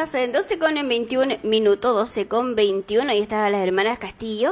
las 12 con 21 minutos, 12 con 21, ahí estaban las hermanas Castillo.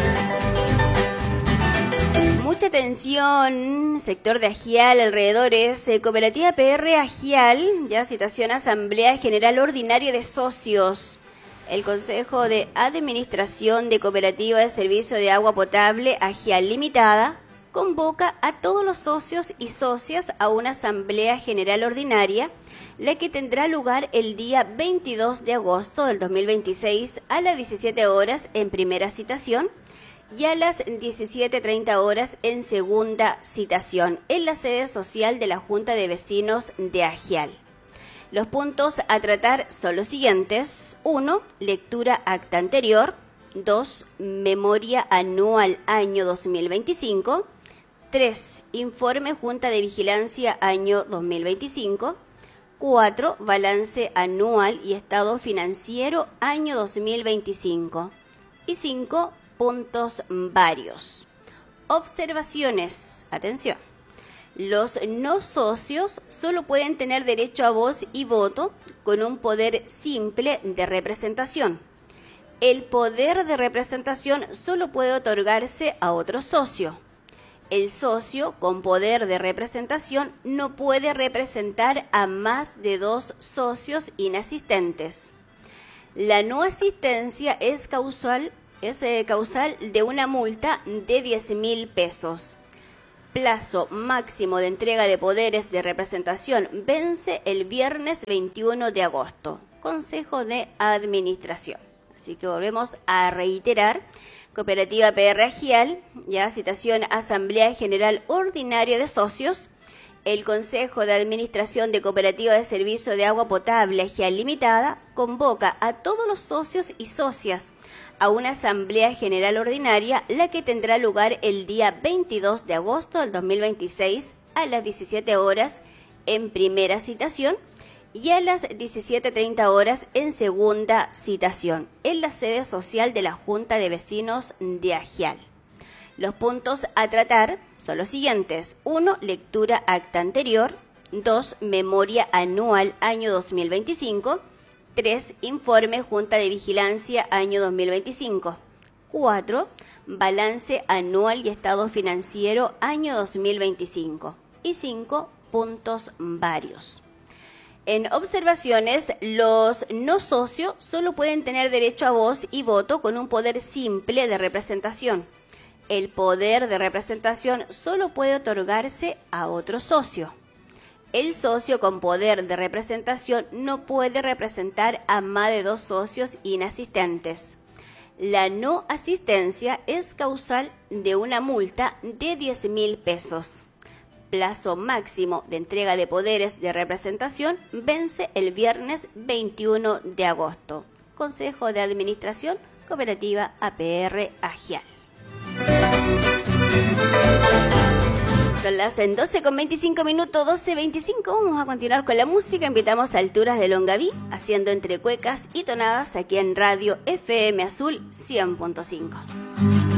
Mucha atención, sector de Agial, alrededores, Cooperativa PR Agial, ya citación Asamblea General Ordinaria de Socios. El Consejo de Administración de Cooperativa de Servicio de Agua Potable Agial Limitada convoca a todos los socios y socias a una Asamblea General Ordinaria, la que tendrá lugar el día 22 de agosto del 2026 a las 17 horas en primera citación y a las 17:30 horas en segunda citación en la sede social de la Junta de Vecinos de Agial. Los puntos a tratar son los siguientes: 1. Lectura acta anterior. 2. Memoria anual año 2025. 3. Informe Junta de Vigilancia año 2025. 4. Balance anual y estado financiero año 2025. Y 5. Puntos varios. Observaciones. Atención. Los no socios solo pueden tener derecho a voz y voto con un poder simple de representación. El poder de representación solo puede otorgarse a otro socio. El socio con poder de representación no puede representar a más de 2 socios inasistentes. La no asistencia es causal de una multa de 10.000 pesos. Plazo máximo de entrega de poderes de representación vence el viernes 21 de agosto. Consejo de Administración. Así que volvemos a reiterar. Cooperativa PR Agial, ya citación Asamblea General Ordinaria de Socios. El Consejo de Administración de Cooperativa de Servicio de Agua Potable Agial Limitada convoca a todos los socios y socias a una Asamblea General Ordinaria, la que tendrá lugar el día 22 de agosto del 2026 a las 17 horas en primera citación y a las 17:30 horas en segunda citación en la sede social de la Junta de Vecinos de Agial. Los puntos a tratar son los siguientes: 1. Lectura acta anterior. 2. Memoria anual año 2025. 3. Informe Junta de Vigilancia año 2025. 4. Balance anual y estado financiero año 2025. Y 5. Puntos varios. En observaciones, los no socios solo pueden tener derecho a voz y voto con un poder simple de representación. El poder de representación solo puede otorgarse a otro socio. El socio con poder de representación no puede representar a más de 2 socios inasistentes. La no asistencia es causal de una multa de 10.000 pesos. Plazo máximo de entrega de poderes de representación vence el viernes 21 de agosto. Consejo de Administración, Cooperativa APR Agial. Son las 12 con 25 minutos, 12:25. Vamos a continuar con la música. Invitamos a Alturas de Longaví, haciendo entre cuecas y tonadas aquí en Radio FM Azul 100.5.